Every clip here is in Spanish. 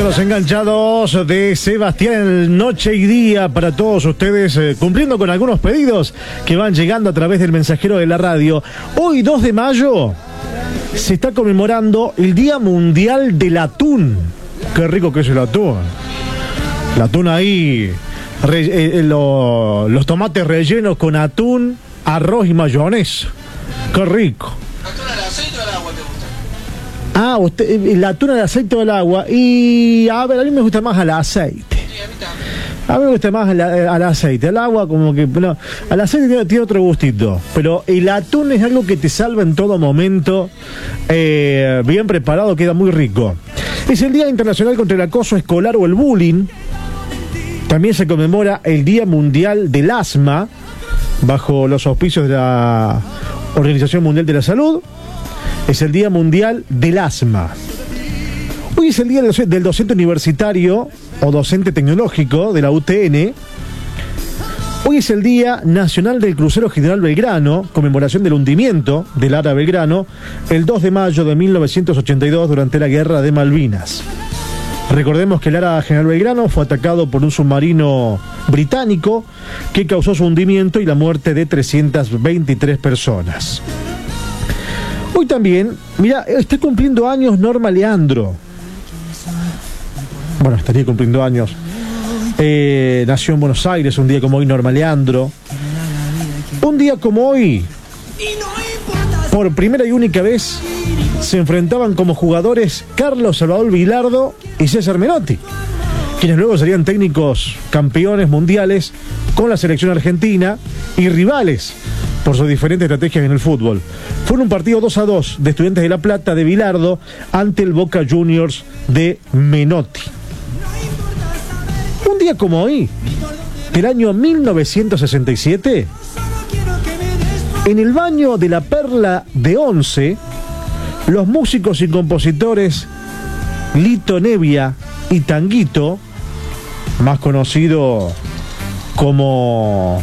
Los enganchados de Sebastián, noche y día para todos ustedes, cumpliendo con algunos pedidos que van llegando a través del mensajero de la radio. Hoy, 2 de mayo, se está conmemorando el Día Mundial del Atún. Qué rico que es el atún. El atún ahí, los tomates rellenos con atún, arroz y mayonesa. Qué rico. ¿Atún al aceite o al agua te gusta? Ah, el atún al aceite o al agua. Y a ver, a mí me gusta más al aceite. Sí, a mí también. A mí me gusta más al aceite. Al agua como que... No, al aceite tiene otro gustito. Pero el atún es algo que te salva en todo momento. Bien preparado, queda muy rico. Es el Día Internacional contra el Acoso Escolar o el Bullying. También se conmemora el Día Mundial del Asma, bajo los auspicios de la Organización Mundial de la Salud. Es el Día Mundial del Asma. Hoy es el día del docente universitario o docente tecnológico de la UTN. Hoy es el Día Nacional del Crucero General Belgrano, conmemoración del hundimiento del Ara Belgrano, el 2 de mayo de 1982 durante la Guerra de Malvinas. Recordemos que el Ara General Belgrano fue atacado por un submarino británico que causó su hundimiento y la muerte de 323 personas. Hoy también, mira, está cumpliendo años Norma Leandro. Bueno, estaría cumpliendo años. Nació en Buenos Aires un día como hoy Norma Leandro. Un día como hoy, por primera y única vez, se enfrentaban como jugadores Carlos Salvador Vilardo y César Menotti, quienes luego serían técnicos campeones mundiales con la selección argentina y rivales por sus diferentes estrategias en el fútbol. Fue un partido 2-2 de Estudiantes de La Plata de Vilardo ante el Boca Juniors de Menotti. Un día como hoy, del año 1967, en el baño de la Perla de Once, los músicos y compositores Lito Nevia y Tanguito, más conocido como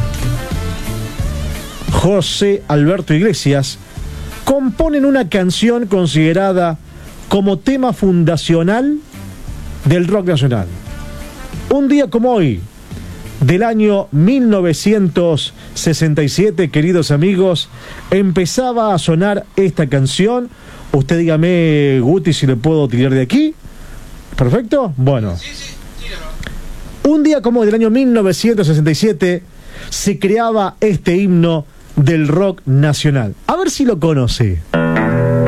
José Alberto Iglesias, componen una canción considerada como tema fundacional del rock nacional. Un día como hoy, del año 1967, queridos amigos, empezaba a sonar esta canción. Usted dígame, Guti, si le puedo tirar de aquí. ¿Perfecto? Bueno. Sí, tíralo. Un día como hoy, del año 1967, se creaba este himno del rock nacional. A ver si lo conoce.